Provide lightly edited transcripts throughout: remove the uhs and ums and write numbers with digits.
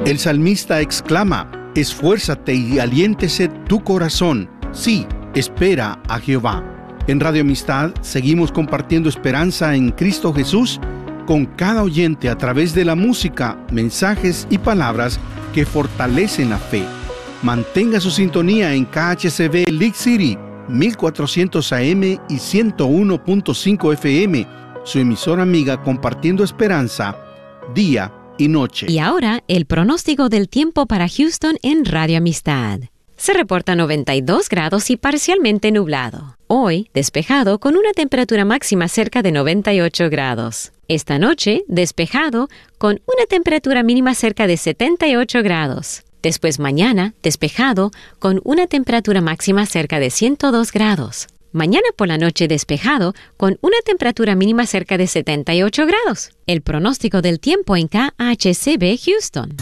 El salmista exclama: esfuérzate y aliéntese tu corazón. Sí, espera a Jehová. En Radio Amistad seguimos compartiendo esperanza en Cristo Jesús con cada oyente a través de la música, mensajes y palabras que fortalecen la fe. Mantenga su sintonía en KHCB League City, 1400 AM y 101.5 FM, su emisora amiga compartiendo esperanza día y noche. Y ahora, el pronóstico del tiempo para Houston en Radio Amistad. Se reporta 92 grados y parcialmente nublado. Hoy, despejado con una temperatura máxima cerca de 98 grados. Esta noche, despejado con una temperatura mínima cerca de 78 grados. Después mañana, despejado con una temperatura máxima cerca de 102 grados. Mañana por la noche despejado con una temperatura mínima cerca de 78 grados. El pronóstico del tiempo en KHCB Houston.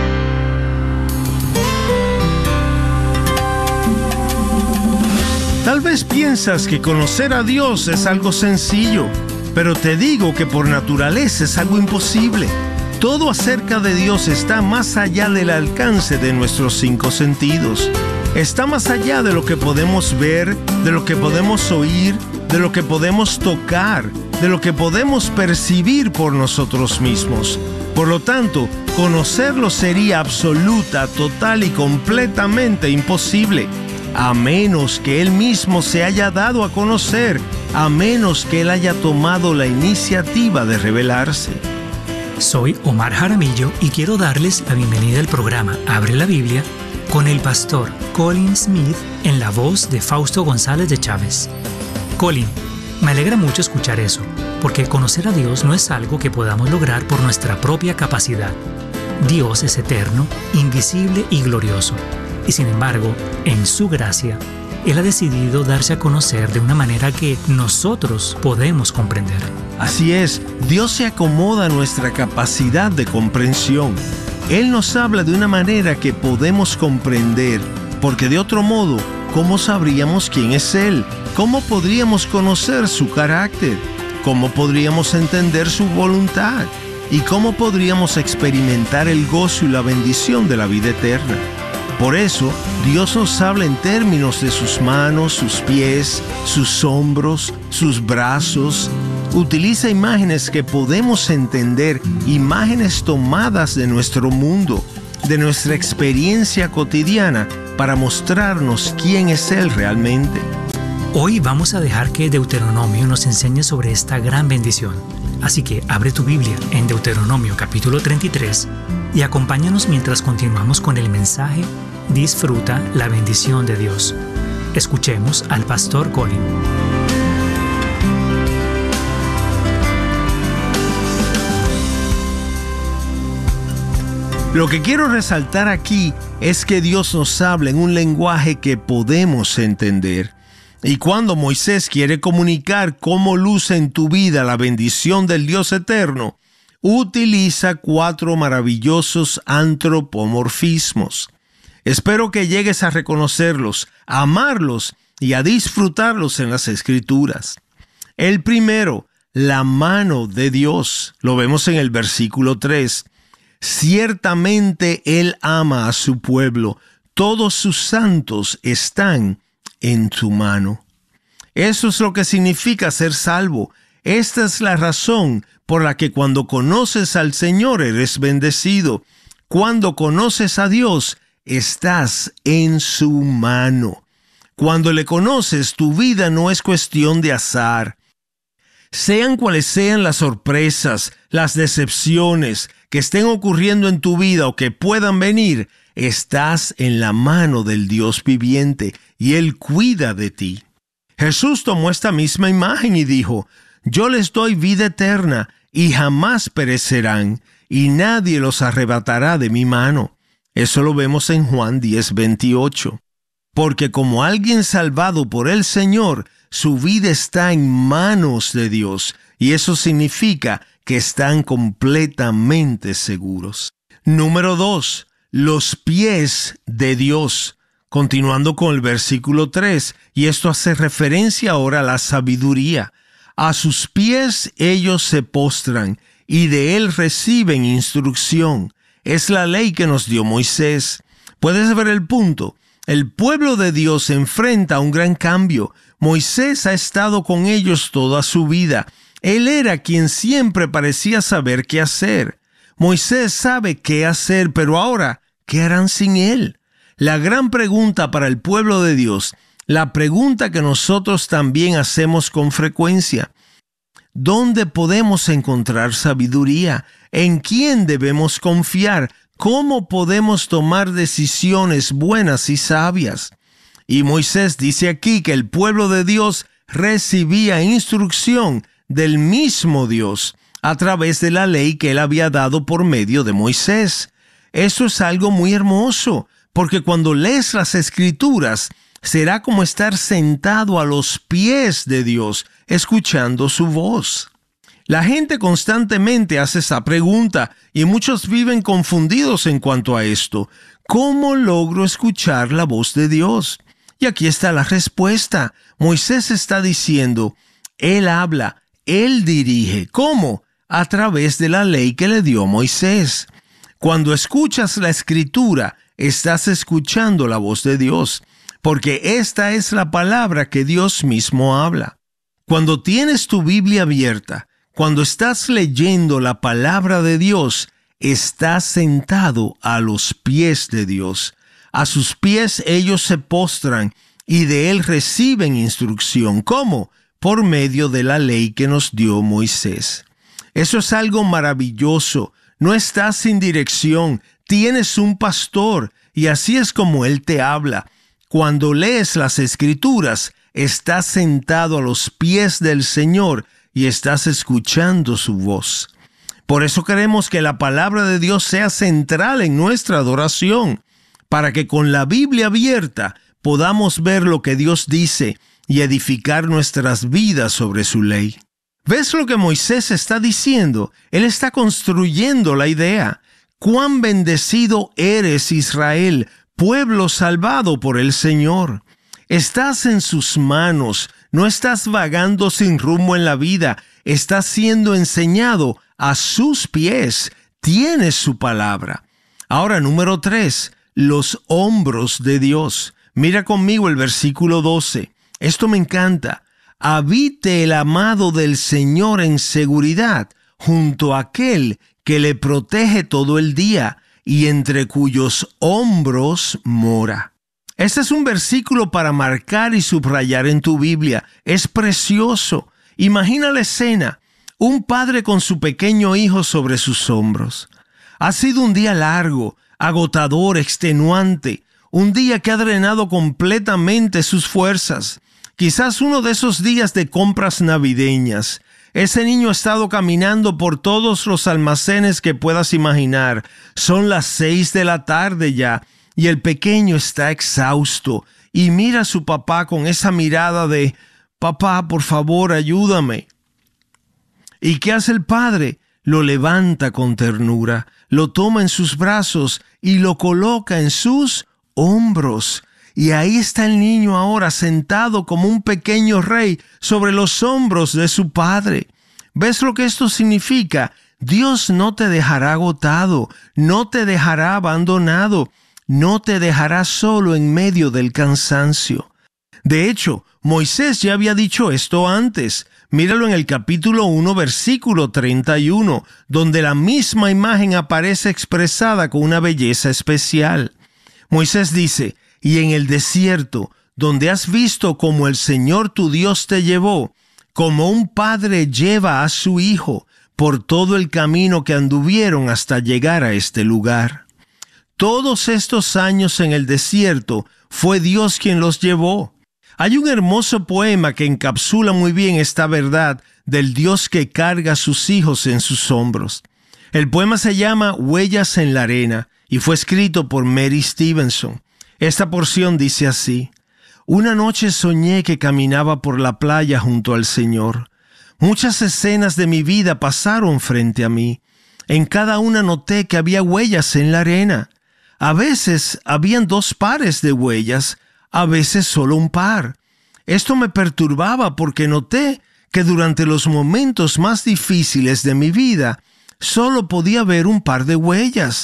Tal vez piensas que conocer a Dios es algo sencillo, pero te digo que por naturaleza es algo imposible. Todo acerca de Dios está más allá del alcance de nuestros 5 sentidos. Está más allá de lo que podemos ver, de lo que podemos oír, de lo que podemos tocar, de lo que podemos percibir por nosotros mismos. Por lo tanto, conocerlo sería absoluta, total y completamente imposible, a menos que Él mismo se haya dado a conocer, a menos que Él haya tomado la iniciativa de revelarse. Soy Omar Jaramillo y quiero darles la bienvenida al programa Abre la Biblia con el pastor Colin Smith en la voz de Fausto González de Chávez. Colin, me alegra mucho escuchar eso, porque conocer a Dios no es algo que podamos lograr por nuestra propia capacidad. Dios es eterno, invisible y glorioso, y sin embargo, en su gracia, Él ha decidido darse a conocer de una manera que nosotros podemos comprender. Así es, Dios se acomoda a nuestra capacidad de comprensión. Él nos habla de una manera que podemos comprender, porque de otro modo, ¿cómo sabríamos quién es Él? ¿Cómo podríamos conocer su carácter? ¿Cómo podríamos entender su voluntad? ¿Y cómo podríamos experimentar el gozo y la bendición de la vida eterna? Por eso, Dios nos habla en términos de sus manos, sus pies, sus hombros, sus brazos. Utiliza imágenes que podemos entender, imágenes tomadas de nuestro mundo, de nuestra experiencia cotidiana, para mostrarnos quién es Él realmente. Hoy vamos a dejar que Deuteronomio nos enseñe sobre esta gran bendición. Así que abre tu Biblia en Deuteronomio capítulo 33 y acompáñanos mientras continuamos con el mensaje Disfruta la bendición de Dios. Escuchemos al pastor Colin. Lo que quiero resaltar aquí es que Dios nos habla en un lenguaje que podemos entender. Y cuando Moisés quiere comunicar cómo luce en tu vida la bendición del Dios eterno, utiliza 4 maravillosos antropomorfismos. Espero que llegues a reconocerlos, a amarlos y a disfrutarlos en las Escrituras. El primero, la mano de Dios. Lo vemos en el versículo 3. Ciertamente Él ama a su pueblo. Todos sus santos están en tu mano. Eso es lo que significa ser salvo. Esta es la razón por la que cuando conoces al Señor eres bendecido. Cuando conoces a Dios, estás en su mano. Cuando le conoces, tu vida no es cuestión de azar. Sean cuales sean las sorpresas, las decepciones que estén ocurriendo en tu vida o que puedan venir, estás en la mano del Dios viviente y Él cuida de ti. Jesús tomó esta misma imagen y dijo: yo les doy vida eterna y jamás perecerán, y nadie los arrebatará de mi mano. Eso lo vemos en Juan 10:28. Porque como alguien salvado por el Señor, su vida está en manos de Dios, y eso significa que están completamente seguros. Número 2, los pies de Dios. Continuando con el versículo 3, y esto hace referencia ahora a la sabiduría. A sus pies ellos se postran, y de Él reciben instrucción. es la ley que nos dio Moisés. ¿Puedes ver el punto? El pueblo de Dios se enfrenta a un gran cambio. Moisés ha estado con ellos toda su vida. Él era quien siempre parecía saber qué hacer. Moisés sabe qué hacer, pero ahora, ¿qué harán sin él? La gran pregunta para el pueblo de Dios, la pregunta que nosotros también hacemos con frecuencia: ¿dónde podemos encontrar sabiduría? ¿En quién debemos confiar? ¿Cómo podemos tomar decisiones buenas y sabias? Y Moisés dice aquí que el pueblo de Dios recibía instrucción del mismo Dios a través de la ley que él había dado por medio de Moisés. Eso es algo muy hermoso, porque cuando lees las Escrituras, será como estar sentado a los pies de Dios, escuchando su voz. La gente constantemente hace esa pregunta y muchos viven confundidos en cuanto a esto. ¿Cómo logro escuchar la voz de Dios? Y aquí está la respuesta. Moisés está diciendo, Él habla, Él dirige. ¿Cómo? A través de la ley que le dio Moisés. Cuando escuchas la Escritura, estás escuchando la voz de Dios, porque esta es la palabra que Dios mismo habla. Cuando tienes tu Biblia abierta, cuando estás leyendo la palabra de Dios, estás sentado a los pies de Dios. A sus pies ellos se postran y de Él reciben instrucción. ¿Cómo? Por medio de la ley que nos dio Moisés. Eso es algo maravilloso. No estás sin dirección, tienes un pastor y así es como Él te habla. Cuando lees las Escrituras, estás sentado a los pies del Señor y estás escuchando su voz. Por eso queremos que la palabra de Dios sea central en nuestra adoración, para que con la Biblia abierta podamos ver lo que Dios dice y edificar nuestras vidas sobre su ley. ¿Ves lo que Moisés está diciendo? Él está construyendo la idea. ¡Cuán bendecido eres, Israel, pueblo salvado por el Señor! Estás en sus manos, no estás vagando sin rumbo en la vida, estás siendo enseñado a sus pies, tienes su palabra. Ahora, número 3, los hombros de Dios. Mira conmigo el versículo 12. Esto me encanta. Habite el amado del Señor en seguridad, junto a aquel que le protege todo el día y entre cuyos hombros mora. Este es un versículo para marcar y subrayar en tu Biblia. Es precioso. Imagina la escena. Un padre con su pequeño hijo sobre sus hombros. Ha sido un día largo, agotador, extenuante. Un día que ha drenado completamente sus fuerzas. Quizás uno de esos días de compras navideñas. Ese niño ha estado caminando por todos los almacenes que puedas imaginar. Son las 6 de la tarde ya. Y el pequeño está exhausto y mira a su papá con esa mirada de, papá, por favor, ayúdame. ¿Y qué hace el padre? Lo levanta con ternura, lo toma en sus brazos y lo coloca en sus hombros. Y ahí está el niño ahora sentado como un pequeño rey sobre los hombros de su padre. ¿Ves lo que esto significa? Dios no te dejará agotado, no te dejará abandonado. No te dejará solo en medio del cansancio. De hecho, Moisés ya había dicho esto antes. Míralo en el capítulo 1, versículo 31, donde la misma imagen aparece expresada con una belleza especial. Moisés dice, y en el desierto, donde has visto cómo el Señor tu Dios te llevó, como un padre lleva a su hijo por todo el camino que anduvieron hasta llegar a este lugar. Todos estos años en el desierto fue Dios quien los llevó. Hay un hermoso poema que encapsula muy bien esta verdad del Dios que carga a sus hijos en sus hombros. El poema se llama Huellas en la arena y fue escrito por Mary Stevenson. Esta porción dice así: una noche soñé que caminaba por la playa junto al Señor. Muchas escenas de mi vida pasaron frente a mí. En cada una noté que había huellas en la arena. A veces habían 2 pares de huellas, a veces solo un par. Esto me perturbaba porque noté que durante los momentos más difíciles de mi vida solo podía ver un par de huellas.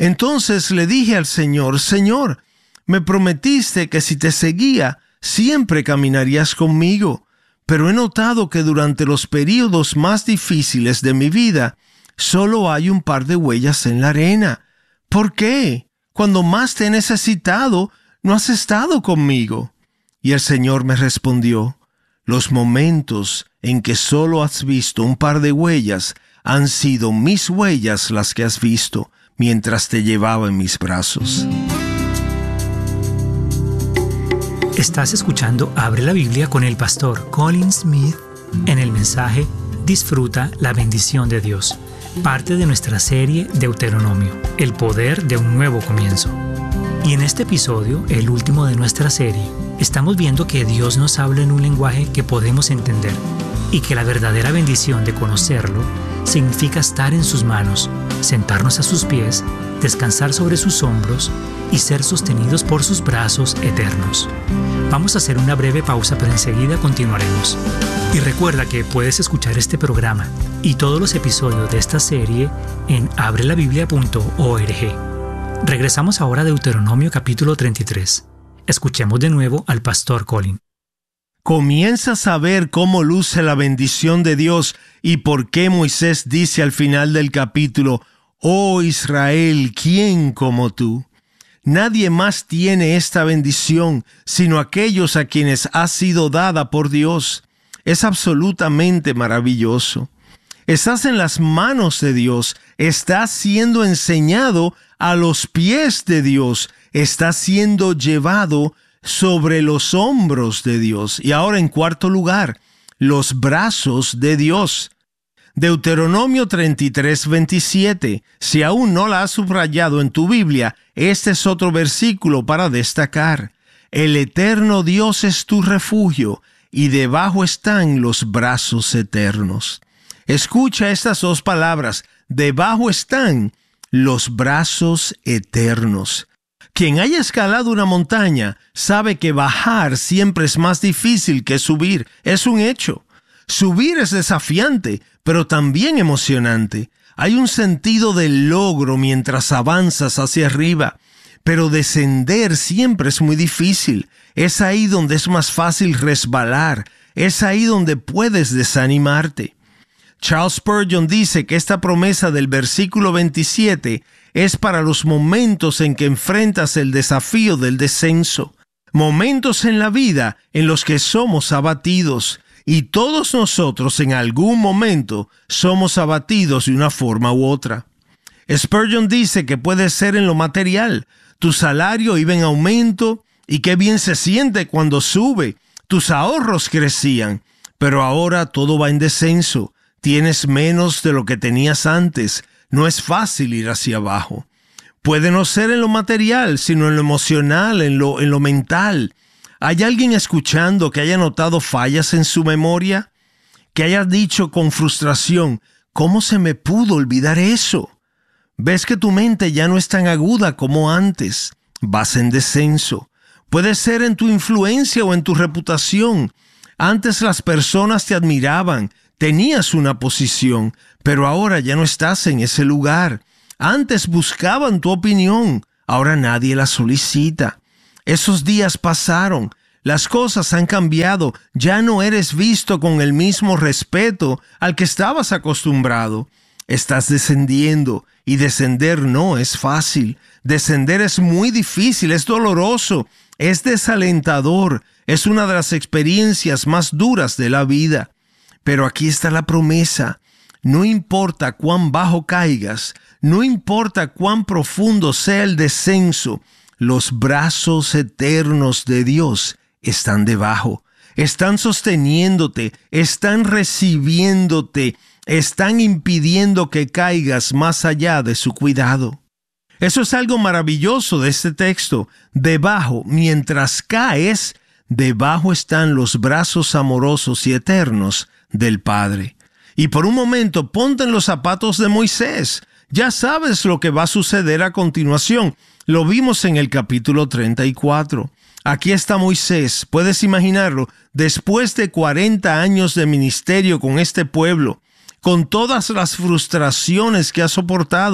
Entonces le dije al Señor: Señor, me prometiste que si te seguía, siempre caminarías conmigo, pero he notado que durante los períodos más difíciles de mi vida, solo hay un par de huellas en la arena. ¿Por qué? Cuando más te he necesitado, no has estado conmigo. Y el Señor me respondió: los momentos en que solo has visto un par de huellas han sido mis huellas las que has visto mientras te llevaba en mis brazos. Estás escuchando Abre la Biblia con el pastor Colin Smith en el mensaje Disfruta la bendición de Dios, parte de nuestra serie Deuteronomio, el poder de un nuevo comienzo. Y en este episodio, el último de nuestra serie, estamos viendo que Dios nos habla en un lenguaje que podemos entender y que la verdadera bendición de conocerlo significa estar en sus manos, sentarnos a sus pies, descansar sobre sus hombros y ser sostenidos por sus brazos eternos. Vamos a hacer una breve pausa, pero enseguida continuaremos. Y recuerda que puedes escuchar este programa y todos los episodios de esta serie en abrelabiblia.org. Regresamos ahora a Deuteronomio capítulo 33. Escuchemos de nuevo al pastor Colin. Comienzas a ver cómo luce la bendición de Dios y por qué Moisés dice al final del capítulo: «Oh Israel, ¿quién como tú?». Nadie más tiene esta bendición sino aquellos a quienes ha sido dada por Dios. Es absolutamente maravilloso. Estás en las manos de Dios, estás siendo enseñado a los pies de Dios, estás siendo llevado sobre los hombros de Dios. Y ahora, en cuarto lugar, los brazos de Dios. Deuteronomio 33:27. Si aún no la has subrayado en tu Biblia, este es otro versículo para destacar. El eterno Dios es tu refugio, y debajo están los brazos eternos. Escucha estas dos palabras: debajo están los brazos eternos. Quien haya escalado una montaña sabe que bajar siempre es más difícil que subir. Es un hecho. Subir es desafiante, pero también emocionante. Hay un sentido de logro mientras avanzas hacia arriba, pero descender siempre es muy difícil. Es ahí donde es más fácil resbalar. Es ahí donde puedes desanimarte. Charles Spurgeon dice que esta promesa del versículo 27 es para los momentos en que enfrentas el desafío del descenso. Momentos en la vida en los que somos abatidos. Y todos nosotros en algún momento somos abatidos de una forma u otra. Spurgeon dice que puede ser en lo material. Tu salario iba en aumento y qué bien se siente cuando sube. Tus ahorros crecían, pero ahora todo va en descenso. Tienes menos de lo que tenías antes. No es fácil ir hacia abajo. Puede no ser en lo material, sino en lo emocional, en lo mental. ¿Hay alguien escuchando que haya notado fallas en su memoria? Que haya dicho con frustración: ¿cómo se me pudo olvidar eso? Ves que tu mente ya no es tan aguda como antes. Vas en descenso. Puede ser en tu influencia o en tu reputación. Antes las personas te admiraban, tenías una posición, pero ahora ya no estás en ese lugar. Antes buscaban tu opinión, ahora nadie la solicita. Esos días pasaron, las cosas han cambiado, ya no eres visto con el mismo respeto al que estabas acostumbrado. Estás descendiendo y descender no es fácil. Descender es muy difícil, es doloroso, es desalentador, es una de las experiencias más duras de la vida. Pero aquí está la promesa. No importa cuán bajo caigas, no importa cuán profundo sea el descenso, los brazos eternos de Dios están debajo, están sosteniéndote, están recibiéndote, están impidiendo que caigas más allá de su cuidado. Eso es algo maravilloso de este texto. Debajo, mientras caes, debajo están los brazos amorosos y eternos del Padre. Y por un momento ponte en los zapatos de Moisés. Ya sabes lo que va a suceder a continuación. Lo vimos en el capítulo 34. Aquí está Moisés, puedes imaginarlo, después de 40 años de ministerio con este pueblo, con todas las frustraciones que ha soportado,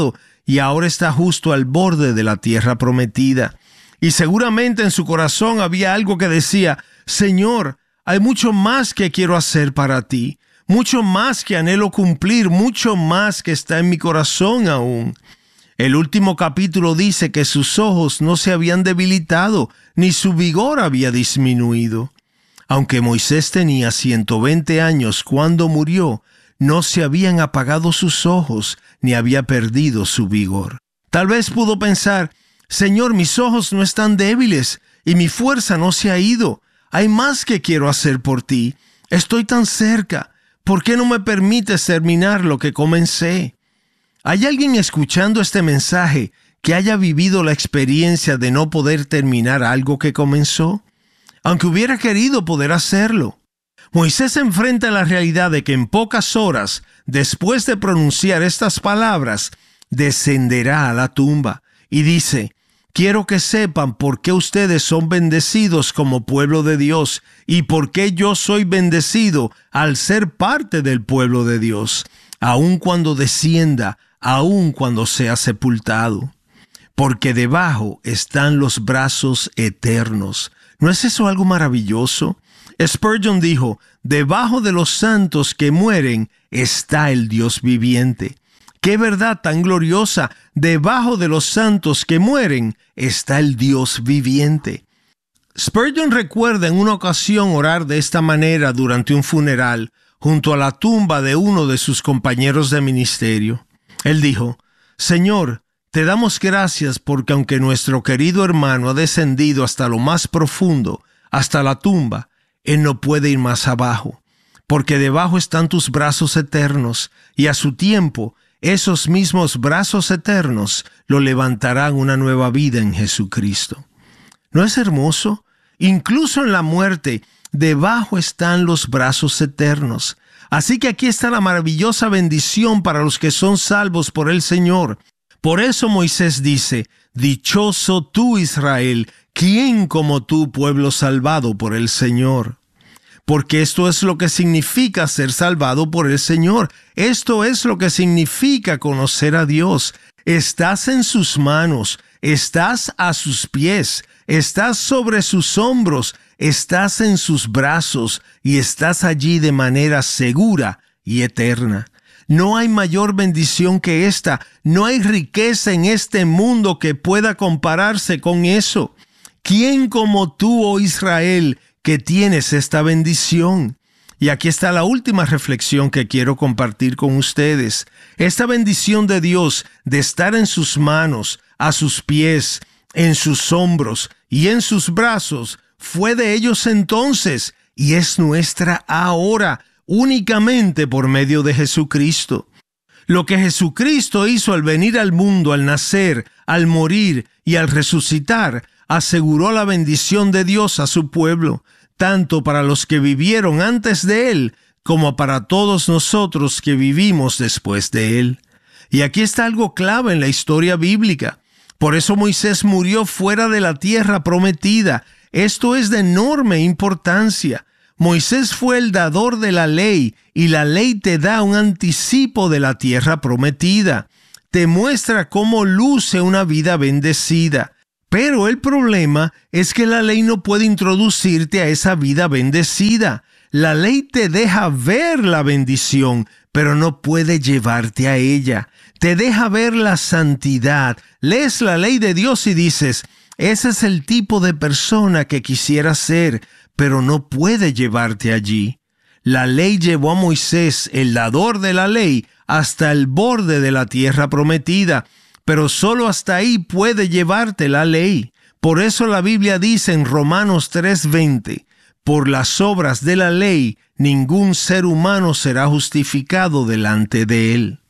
y ahora está justo al borde de la tierra prometida. Y seguramente en su corazón había algo que decía: Señor, hay mucho más que quiero hacer para ti, mucho más que anhelo cumplir, mucho más que está en mi corazón aún. El último capítulo dice que sus ojos no se habían debilitado, ni su vigor había disminuido. Aunque Moisés tenía 120 años cuando murió, no se habían apagado sus ojos, ni había perdido su vigor. Tal vez pudo pensar: Señor, mis ojos no están débiles, y mi fuerza no se ha ido. Hay más que quiero hacer por ti. Estoy tan cerca. ¿Por qué no me permites terminar lo que comencé? ¿Hay alguien escuchando este mensaje que haya vivido la experiencia de no poder terminar algo que comenzó? Aunque hubiera querido poder hacerlo. Moisés enfrenta la realidad de que en pocas horas, después de pronunciar estas palabras, descenderá a la tumba y dice: quiero que sepan por qué ustedes son bendecidos como pueblo de Dios y por qué yo soy bendecido al ser parte del pueblo de Dios, aun cuando descienda, aun cuando sea sepultado. Porque debajo están los brazos eternos. ¿No es eso algo maravilloso? Spurgeon dijo: debajo de los santos que mueren está el Dios viviente. ¡Qué verdad tan gloriosa! Debajo de los santos que mueren está el Dios viviente. Spurgeon recuerda en una ocasión orar de esta manera durante un funeral junto a la tumba de uno de sus compañeros de ministerio. Él dijo: Señor, te damos gracias porque aunque nuestro querido hermano ha descendido hasta lo más profundo, hasta la tumba, él no puede ir más abajo, porque debajo están tus brazos eternos, y a su tiempo esos mismos brazos eternos lo levantarán una nueva vida en Jesucristo. ¿No es hermoso? Incluso en la muerte, debajo están los brazos eternos. Así que aquí está la maravillosa bendición para los que son salvos por el Señor. Por eso Moisés dice: dichoso tú, Israel, ¿quién como tú, pueblo salvado por el Señor? Porque esto es lo que significa ser salvado por el Señor. Esto es lo que significa conocer a Dios. Estás en sus manos, estás a sus pies, estás sobre sus hombros, estás en sus brazos y estás allí de manera segura y eterna. No hay mayor bendición que esta. No hay riqueza en este mundo que pueda compararse con eso. ¿Quién como tú, oh Israel, que tienes esta bendición? Y aquí está la última reflexión que quiero compartir con ustedes. Esta bendición de Dios de estar en sus manos, a sus pies, en sus hombros y en sus brazos fue de ellos entonces y es nuestra ahora, únicamente por medio de Jesucristo. Lo que Jesucristo hizo al venir al mundo, al nacer, al morir y al resucitar, aseguró la bendición de Dios a su pueblo, tanto para los que vivieron antes de Él, como para todos nosotros que vivimos después de Él. Y aquí está algo clave en la historia bíblica. Por eso Moisés murió fuera de la tierra prometida. Esto es de enorme importancia. Moisés fue el dador de la ley, y la ley te da un anticipo de la tierra prometida. Te muestra cómo luce una vida bendecida. Pero el problema es que la ley no puede introducirte a esa vida bendecida. La ley te deja ver la bendición, pero no puede llevarte a ella. Te deja ver la santidad. Lees la ley de Dios y dices: ese es el tipo de persona que quisiera ser, pero no puede llevarte allí. La ley llevó a Moisés, el dador de la ley, hasta el borde de la tierra prometida, pero solo hasta ahí puede llevarte la ley. Por eso la Biblia dice en Romanos 3:20, por las obras de la ley, ningún ser humano será justificado delante de él.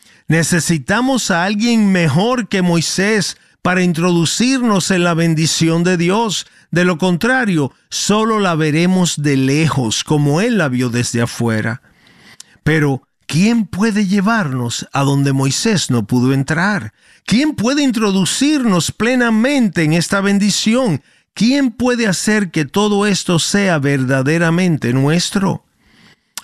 Necesitamos a alguien mejor que Moisés para introducirnos en la bendición de Dios. De lo contrario, solo la veremos de lejos, como Él la vio desde afuera. Pero, ¿quién puede llevarnos a donde Moisés no pudo entrar? ¿Quién puede introducirnos plenamente en esta bendición? ¿Quién puede hacer que todo esto sea verdaderamente nuestro?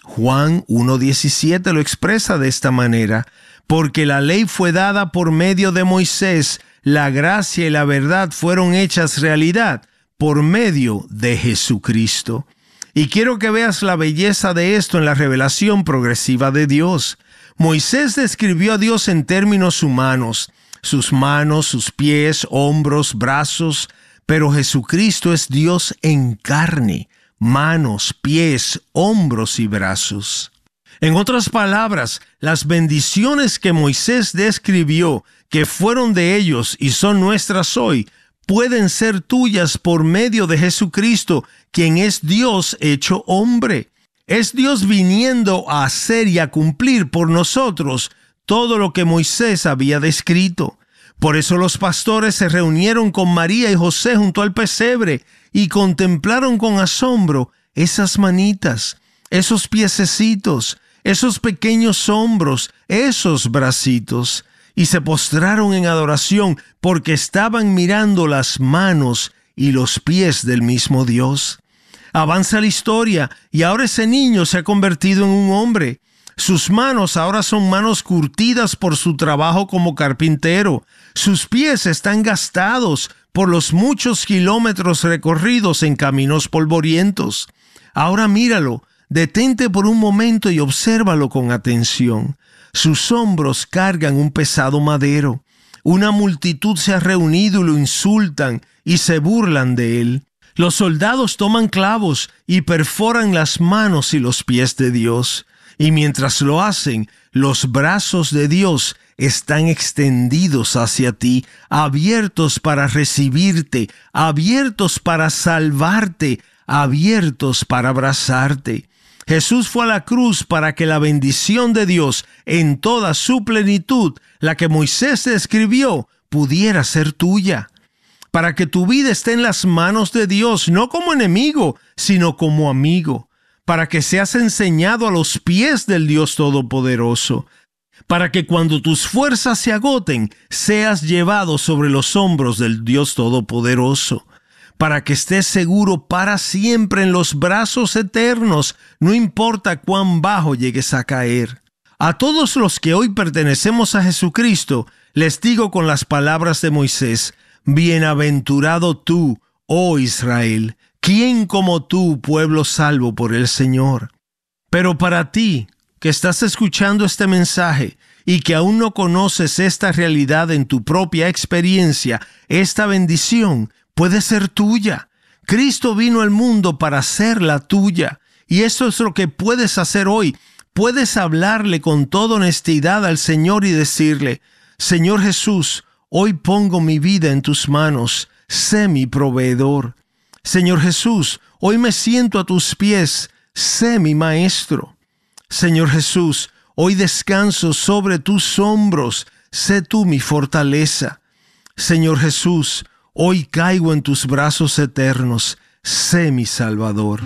Juan 1:17 lo expresa de esta manera: porque la ley fue dada por medio de Moisés, la gracia y la verdad fueron hechas realidad por medio de Jesucristo. Y quiero que veas la belleza de esto en la revelación progresiva de Dios. Moisés describió a Dios en términos humanos, sus manos, sus pies, hombros, brazos, pero Jesucristo es Dios en carne, manos, pies, hombros y brazos. En otras palabras, las bendiciones que Moisés describió, que fueron de ellos y son nuestras hoy, pueden ser tuyas por medio de Jesucristo, quien es Dios hecho hombre. Es Dios viniendo a hacer y a cumplir por nosotros todo lo que Moisés había descrito. Por eso los pastores se reunieron con María y José junto al pesebre y contemplaron con asombro esas manitas, esos piececitos, esos pequeños hombros, esos bracitos, y se postraron en adoración porque estaban mirando las manos y los pies del mismo Dios. Avanza la historia y ahora ese niño se ha convertido en un hombre. Sus manos ahora son manos curtidas por su trabajo como carpintero. Sus pies están gastados por los muchos kilómetros recorridos en caminos polvorientos. Ahora míralo, detente por un momento y obsérvalo con atención. Sus hombros cargan un pesado madero. Una multitud se ha reunido y lo insultan y se burlan de él. Los soldados toman clavos y perforan las manos y los pies de Dios. Y mientras lo hacen, los brazos de Dios están extendidos hacia ti, abiertos para recibirte, abiertos para salvarte, abiertos para abrazarte. Jesús fue a la cruz para que la bendición de Dios en toda su plenitud, la que Moisés describió, pudiera ser tuya. Para que tu vida esté en las manos de Dios, no como enemigo, sino como amigo. Para que seas enseñado a los pies del Dios Todopoderoso. Para que cuando tus fuerzas se agoten, seas llevado sobre los hombros del Dios Todopoderoso. Para que estés seguro para siempre en los brazos eternos, no importa cuán bajo llegues a caer. A todos los que hoy pertenecemos a Jesucristo, les digo con las palabras de Moisés: bienaventurado tú, oh Israel, ¿quién como tú, pueblo salvo por el Señor? Pero para ti, que estás escuchando este mensaje y que aún no conoces esta realidad en tu propia experiencia, esta bendición puede ser tuya. Cristo vino al mundo para hacerla tuya. Y eso es lo que puedes hacer hoy. Puedes hablarle con toda honestidad al Señor y decirle: Señor Jesús, hoy pongo mi vida en tus manos. Sé mi proveedor. Señor Jesús, hoy me siento a tus pies. Sé mi maestro. Señor Jesús, hoy descanso sobre tus hombros. Sé tú mi fortaleza. Señor Jesús, hoy caigo en tus brazos eternos. Sé mi Salvador.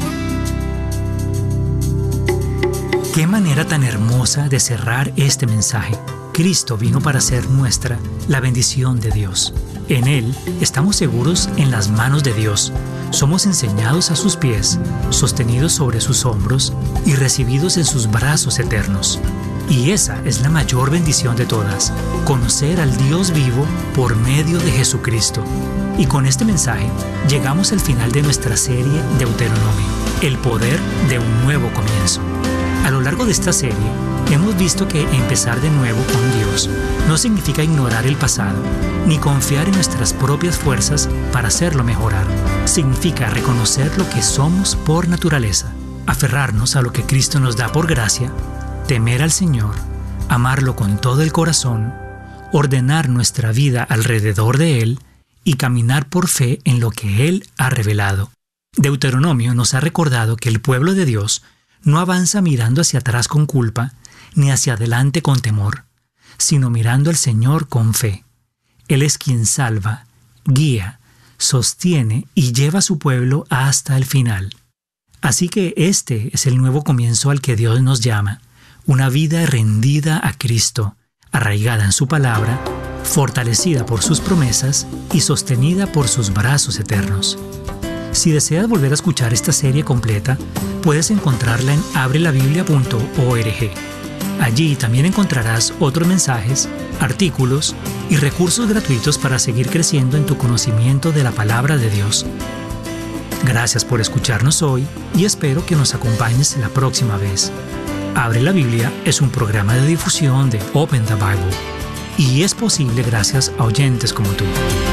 Qué manera tan hermosa de cerrar este mensaje. Cristo vino para ser nuestra la bendición de Dios. En Él estamos seguros en las manos de Dios. Somos enseñados a sus pies, sostenidos sobre sus hombros y recibidos en sus brazos eternos. Y esa es la mayor bendición de todas, conocer al Dios vivo por medio de Jesucristo. Y con este mensaje llegamos al final de nuestra serie Deuteronomio, el poder de un nuevo comienzo. A lo largo de esta serie, hemos visto que empezar de nuevo con Dios no significa ignorar el pasado, ni confiar en nuestras propias fuerzas para hacerlo mejorar. Significa reconocer lo que somos por naturaleza, aferrarnos a lo que Cristo nos da por gracia, temer al Señor, amarlo con todo el corazón, ordenar nuestra vida alrededor de Él y caminar por fe en lo que Él ha revelado. Deuteronomio nos ha recordado que el pueblo de Dios no avanza mirando hacia atrás con culpa, ni hacia adelante con temor, sino mirando al Señor con fe. Él es quien salva, guía, sostiene y lleva a su pueblo hasta el final. Así que este es el nuevo comienzo al que Dios nos llama, una vida rendida a Cristo, arraigada en su palabra, fortalecida por sus promesas y sostenida por sus brazos eternos. Si deseas volver a escuchar esta serie completa, puedes encontrarla en abrelabiblia.org. Allí también encontrarás otros mensajes, artículos y recursos gratuitos para seguir creciendo en tu conocimiento de la palabra de Dios. Gracias por escucharnos hoy y espero que nos acompañes la próxima vez. Abre la Biblia es un programa de difusión de Open the Bible y es posible gracias a oyentes como tú.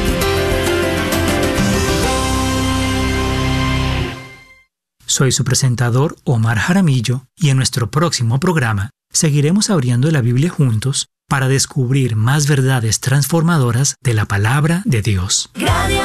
Soy su presentador Omar Jaramillo y en nuestro próximo programa seguiremos abriendo la Biblia juntos para descubrir más verdades transformadoras de la palabra de Dios.